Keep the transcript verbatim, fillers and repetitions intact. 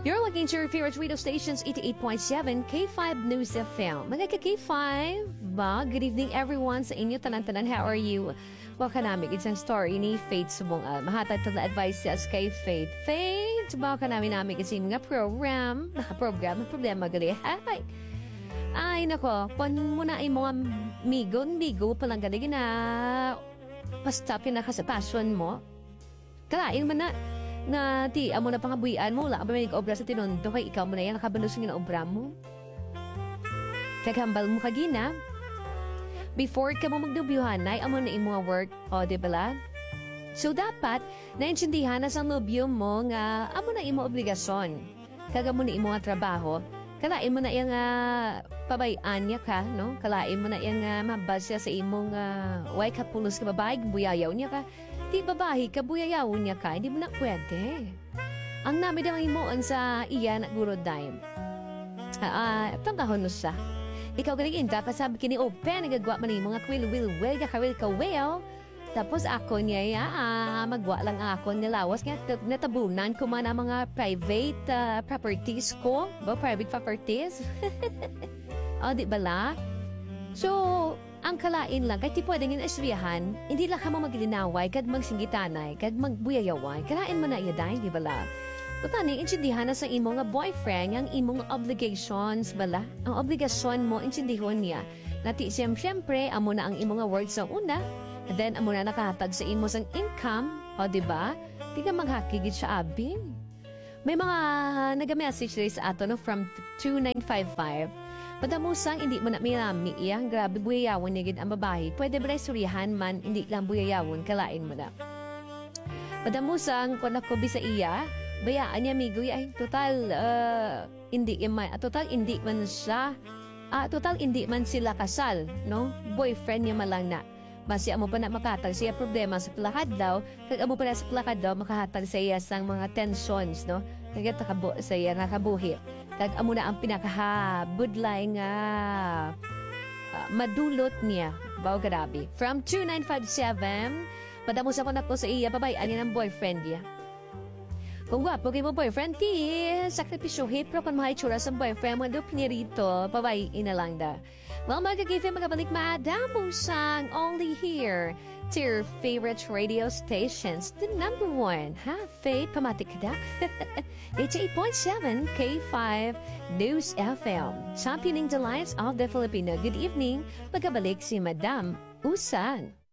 You're looking to your favorite radio stations, eighty-eight point seven K five News F M. Mga ka-K five, ba? Good evening everyone sa inyo, tanan-tanan. How are you? Baka namin, isang story ni Faith subong uh, mahatag na advice sa kay Faith. Faith, baka namin namin kasi mga program, program, problema gali. Ay, ay nako, pon mo na ay mga migo, migo, palang gali na basta pinaka sa passion mo. Kalain mo na, na ti, amo na pangabuyan mo, wala ka ba may obra sa tinundo, kay ikaw mo na yan, nakabanusong yung obra mo. Kagambal mo kagina, before ka mo magdubyuhan, na amo na imo work, o di ba? So dapat, naintindihan na sa nobyo mo nga, amo na imo obligasyon. Kaga mo na imo nga trabaho, kalain mo na yung uh, pabayaan niya ka, no? Kalain mo na yung uh, mabasya sa imong uh, way kapulos ka babae, buyayaw niya ka. Di babae ka, buyayaw niya ka, hindi mo na pwede. Ang namin ang imoon sa iyan at guro dime. Ah, uh, pangkahon mo siya. Ikaw galing ka sabi kini open, nagagawa man yung mga kwil-wil-wil, kakawil ka well. Tapos ako niya, ah, magwa lang ako nilawas nga, natabunan ko man ang mga private uh, properties ko. Ba, private properties? O, di ba la? So, ang kalain lang, kahit di pwedeng yung asbiyahan, hindi lang ka mo maglinaway, kag magsinggitanay, kag magbuyayaway, kalain mo na iyaday, di ba la? Tutani, intindihan na sa imo nga boyfriend, ang imong obligations, bala? Ang obligasyon mo, intindihon niya. Nati, siyem, siyempre, amo na ang imo nga words sa una, and then amo na nakahatag sa imo sang income, o di ba? Di ka maghakigit siya abi. May mga nag-message rin sa ato, no, from two nine five five. Padamusang hindi mo na milami iya, grabe buyayawon niya gid ang babae. Pwede ba surihan man, hindi lang buyayawon, kalain mo na. Padamusang kung ako bisa iya, bayaan niya amigo, ay total, uh, hindi man, uh, total hindi man siya, uh, total hindi man sila kasal, no? Boyfriend niya malang na. Basi amo pa na makatag siya problema sa plakad daw, kag amo pa na sa plakad daw, makahatag sa iya sang mga tensions, no? Kaya takabo sa iya nakabuhi. Kag amo na ang pinakahabudlay nga uh, madulot niya. Bao grabe. From two nine five seven, padamusa ko na ko sa iya, babayan niya ng boyfriend niya. Kung gwapo kayo mo boyfriend, ti, sakripisyo hit, pero kung mahitsura sa boyfriend mo, dup niya rito, babayin na lang da. Well, magagifin magabalik maadamo sang only here to your favorite radio stations, the number one, ha? Faith, pamatik ka da? eighty-eight point seven K five News F M, championing the lives of the Filipino. Good evening, magabalik si Madam Usan.